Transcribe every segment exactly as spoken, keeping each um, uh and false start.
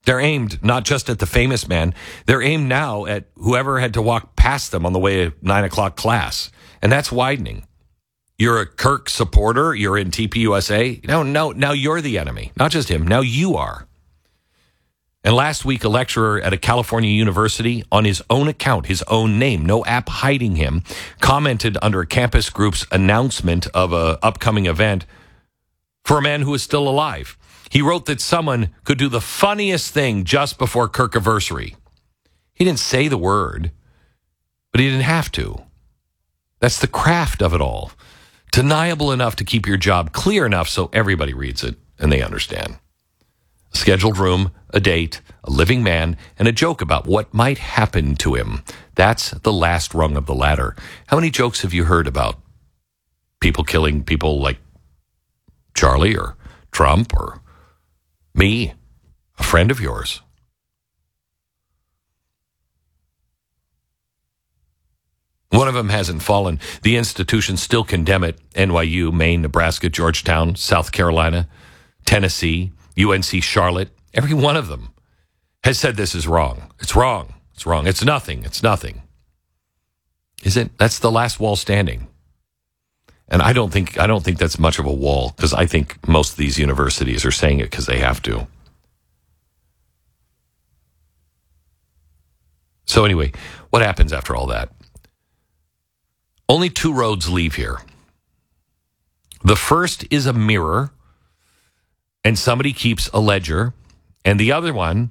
They're aimed not just at the famous man. They're aimed now at whoever had to walk past them on the way to nine o'clock class. And that's widening. You're a Kirk supporter. You're in T P U S A. No, no, now you're the enemy. Not just him. Now you are. And last week, a lecturer at a California university, on his own account, his own name, no app hiding him, commented under a campus group's announcement of an upcoming event for a man who is still alive. He wrote that someone could do the funniest thing just before Kirkiversary. He didn't say the word, but he didn't have to. That's the craft of it all. Deniable enough to keep your job clear enough so everybody reads it and they understand. A scheduled room, a date, a living man, and a joke about what might happen to him. That's the last rung of the ladder. How many jokes have you heard about people killing people like Charlie or Trump or me, a friend of yours? One of them hasn't fallen. The institutions still condemn it. N Y U, Maine, Nebraska, Georgetown, South Carolina, Tennessee, U N C Charlotte, every one of them has said this is wrong. It's wrong. It's wrong. It's nothing. It's nothing. Is it? That's the last wall standing. And I don't think I don't think that's much of a wall, because I think most of these universities are saying it because they have to. So anyway, what happens after all that? Only two roads leave here. The first is a mirror, and somebody keeps a ledger, and the other one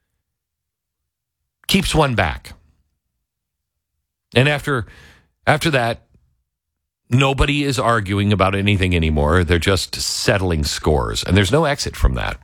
keeps one back. And after after that, nobody is arguing about anything anymore. They're just settling scores, and there's no exit from that.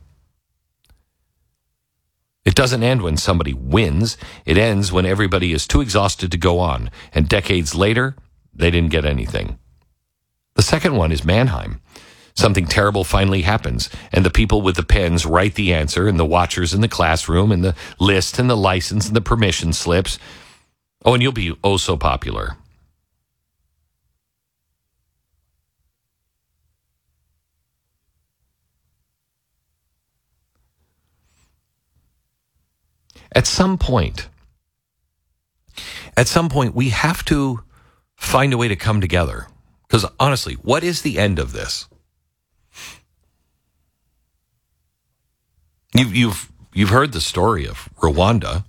It doesn't end when somebody wins. It ends when everybody is too exhausted to go on, and decades later, they didn't get anything. The second one is Mannheim. Something terrible finally happens, and the people with the pens write the answer, and the watchers in the classroom, and the list, and the license, and the permission slips. Oh, and you'll be oh so popular. At some point, at some point, we have to find a way to come together. Because honestly, what is the end of this? You've, you've, you've heard the story of Rwanda.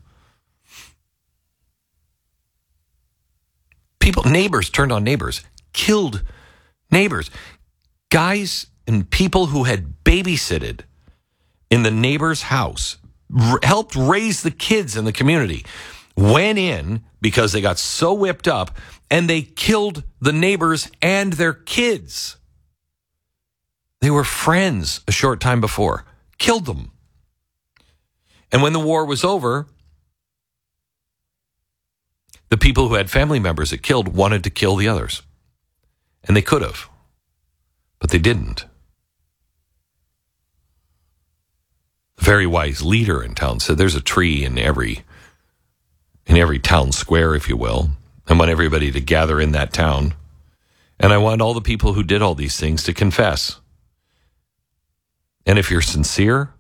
People, neighbors turned on neighbors, killed neighbors. Guys and people who had babysitted in the neighbor's house, r- helped raise the kids in the community, went in because they got so whipped up, and they killed the neighbors and their kids. They were friends a short time before. Killed them. And when the war was over, the people who had family members it killed wanted to kill the others. And they could have. But they didn't. A very wise leader in town said there's a tree in every in every town square, if you will. I want everybody to gather in that town. And I want all the people who did all these things to confess. And if you're sincere,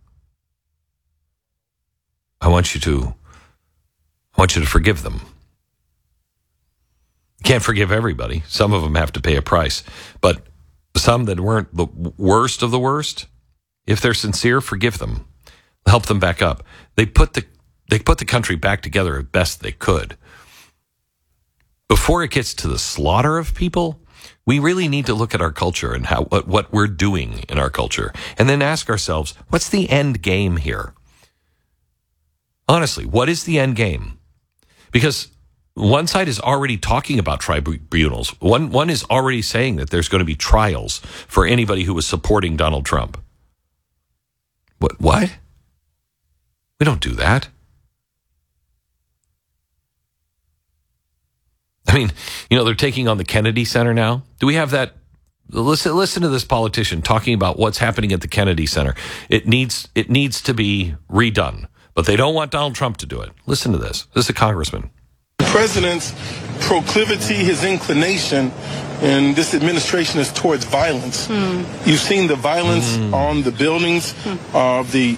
I want you to I want you to forgive them. You can't forgive everybody. Some of them have to pay a price. But some that weren't the worst of the worst, if they're sincere, forgive them. Help them back up. They put the they put the country back together as best they could. Before it gets to the slaughter of people, we really need to look at our culture and how what, what we're doing in our culture, and then ask ourselves, what's the end game here? Honestly, what is the end game? Because one side is already talking about tribunals. One one is already saying that there's going to be trials for anybody who was supporting Donald Trump. What? What? We don't do that. I mean, you know, they're taking on the Kennedy Center now. Do we have that? Listen, listen to this politician talking about what's happening at the Kennedy Center. It needs it needs to be redone, but they don't want Donald Trump to do it. Listen to this. This is a congressman. The president's proclivity, his inclination in this administration is towards violence. Hmm. You've seen the violence hmm. on the buildings hmm. of the